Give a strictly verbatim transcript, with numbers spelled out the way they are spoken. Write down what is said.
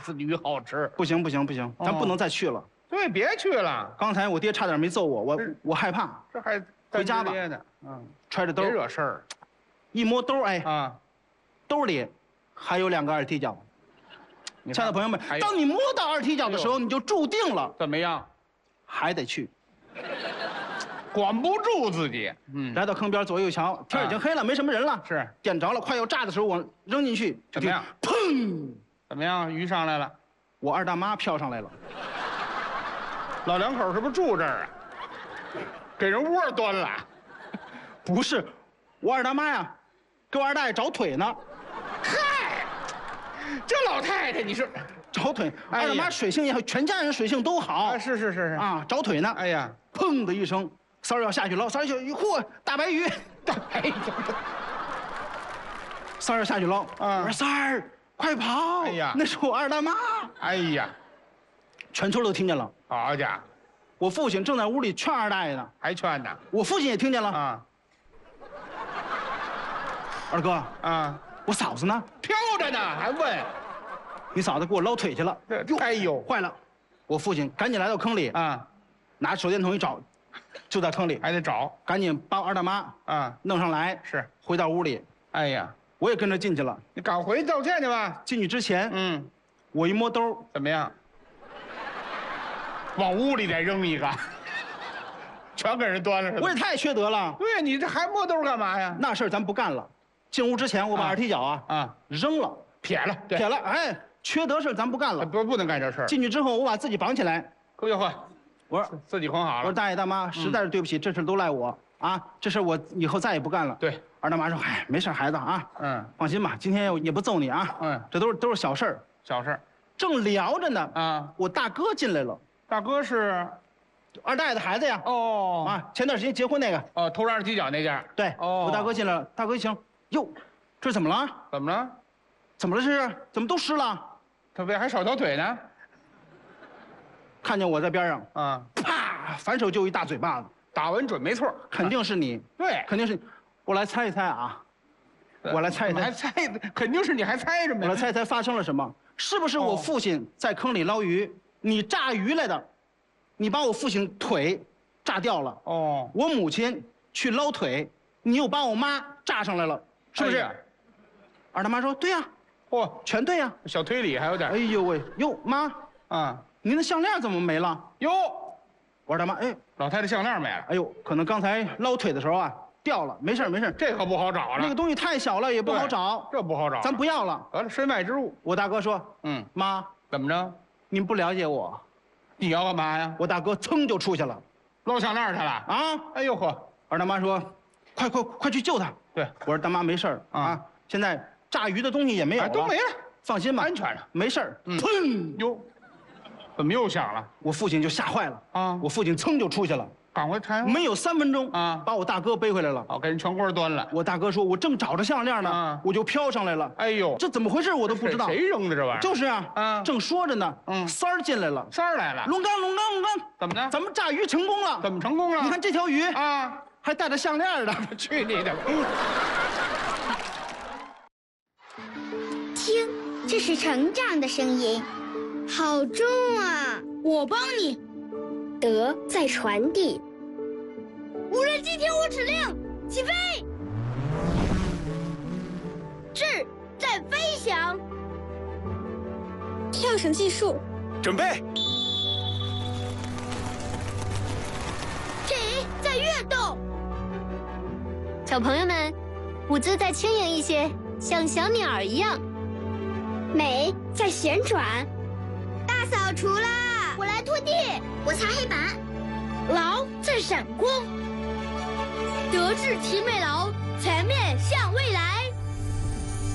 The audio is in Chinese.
子鱼好吃。 不行不行不行，咱不能再去了。 对，别去了。 刚才我爹差点没揍我，我我害怕。 这还回家吧。 嗯， 揣着兜， 别惹事儿。 一摸兜，哎啊， 兜里还有两个二踢脚。亲爱的朋友们，当你摸到二踢脚的时候，你就注定了怎么样？ 还得去。 管不住自己。嗯， 来到坑边，左右一瞧，天已经黑了，没什么人了。 是点着了，快要炸的时候，我扔进去， 怎么样？ 砰！ 怎么样？鱼上来了， 我二大妈飘上来了。 老两口是不是住这儿啊？给人窝端了？ 不是，我二大妈呀，给我二大爷找腿呢。 嗨，这老太太你是找腿？二大妈水性也好，全家人水性都好。 啊，是是是是啊，找腿呢。 哎呀， 砰的一声，三儿要下去捞，三儿下去，嚯，大白鱼， 大白鱼。 三儿要下去捞，我说三儿，快跑！ 哎呀， 那是我二大妈。 哎呀， 全村都听见了。 好家伙， 我父亲正在屋里劝二大爷呢， 还劝呢。 我父亲也听见了。啊，二哥啊， 我嫂子呢？ 飘着呢，还问？ 你嫂子给我捞腿去了。 哎呦， 坏了！我父亲赶紧来到坑里啊，拿手电筒一找，就在坑里， 还得找， 赶紧把我二大妈啊弄上来。 是， 回到屋里。 哎呀， 我也跟着进去了。 你赶回去道歉去吧。 进去之前， 嗯， 我一摸兜， 怎么样？往屋里再扔一个，全给人端了是吧？ 我也太缺德了。 对，你这还摸兜干嘛呀？ 那事儿咱不干了。进屋之前，我把二踢脚啊啊扔了， 撇了， 撇了。哎，缺德事咱不干了， 不不能干这事儿。 进去之后，我把自己绑起来。 哎呦呵， 我说自己捆好了。 我说大爷大妈，实在是对不起，这事都赖我啊，这事我以后再也不干了。 对， 二大妈说，哎，没事，孩子啊，嗯，放心吧，今天也不揍你啊，嗯，这都是都是小事儿， 小事儿。 正聊着呢， 啊， 我大哥进来了。 大哥是二大爷的孩子呀。 哦， 啊，前段时间结婚那个。 哦，偷让二踢脚那家。 对，哦，我大哥进来了，大哥一听，哟，这怎么了？ 怎么了？ 怎么了？这是怎么都湿了？ 他为还少条腿呢。 看见我在边上， 啊， 啪，反手就一大嘴巴子， 打稳准没错， 肯定是你。 对， 肯定是你。我来猜一猜啊，我来猜一猜， 还猜，肯定是你，还猜什么呀？ 我来猜一猜发生了什么？是不是我父亲在坑里捞鱼，你炸鱼来的？你把我父亲腿炸掉了。哦，我母亲去捞腿，你又把我妈炸上来了，是不是？二大妈说对呀。嚯，全对呀。 小推理还有点。 哎呦喂，哟妈啊，您的项链怎么没了？哟，我二大妈，哎， 老太太项链没了。 哎呦，可能刚才捞腿的时候啊掉了，没事没事， 这可不好找了。 那个东西太小了，也不好找， 这不好找， 咱不要了。 得了，身外之物。 我大哥说，嗯，妈， 怎么着？ 您不了解我， 你要干嘛呀？ 我大哥噌就出去了， 捞项链去了啊！哎呦呵， 二大妈说，快快快去救他。 对， 我说大妈没事儿啊，现在炸鱼的东西也没有了， 都没了， 放心吧， 安全了， 没事儿。砰， 哟，怎么又响了？ 我父亲就吓坏了啊！我父亲噌就出去了。 赶快拆！ 没有三分钟啊，把我大哥背回来了。 好，给人全锅端了。 我大哥说，我正找着项链呢，我就飘上来了。哎呦，这怎么回事？我都不知道。 谁扔的这玩意儿？ 就是啊，啊，正说着呢，嗯，三儿进来了。 三儿来了。 龙刚，龙刚，龙刚， 怎么着？ 咱们炸鱼成功了。 怎么成功了？ 你看这条鱼啊， 还带着项链的。 去你的！ 听，这是成长的声音，好重啊！ 我帮你。 德在传递。 无人机听我指令，起飞！智在飞翔。 跳绳技术， 准备。 体在跃动。 小朋友们，舞姿再轻盈一些，像小鸟一样。 美在旋转。 大扫除啦！我来拖地， 我擦黑板。 劳在闪光。德智体美劳，全面向未来。